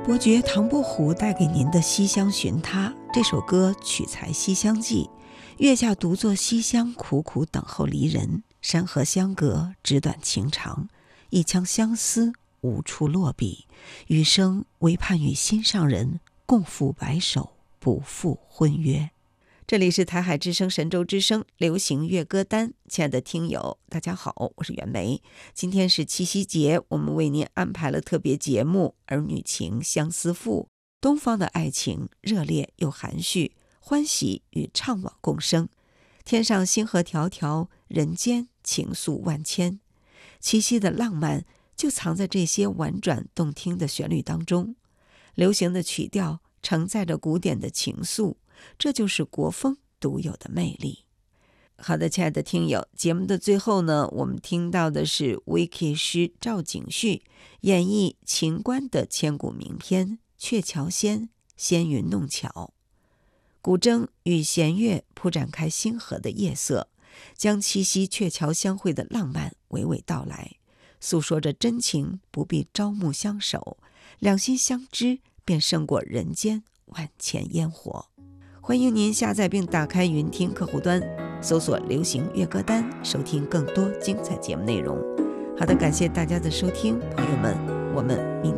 伯爵唐伯虎带给您的《西厢寻他》这首歌取材《西厢记》，月下独坐西厢，苦苦等候离人。山河相隔，纸短情长，一腔相思无处落笔，余生唯盼与心上人共赴白首，不负婚约。这里是台海之声神州之声流行乐歌单，亲爱的听友大家好，我是袁枚。今天是七夕节，我们为您安排了特别节目《儿女情相思赋》，东方的爱情热烈又含蓄，欢喜与怅惘共生。天上星河迢迢，人间情愫万千。七夕的浪漫就藏在这些婉转动听的旋律当中，流行的曲调承载着古典的情愫，这就是国风独有的魅力。好的，亲爱的听友，节目的最后呢，我们听到的是微 K 师赵景旭演绎秦观的千古名篇《鹊桥仙》，仙云弄巧。古筝与弦乐铺展开星河的夜色，将七夕鹊桥相会的浪漫娓娓道来，诉说着真情不必朝暮相守，两心相知便胜过人间万千烟火。欢迎您下载并打开云听客户端，搜索流行乐歌单，收听更多精彩节目内容。好的，感谢大家的收听，朋友们，我们明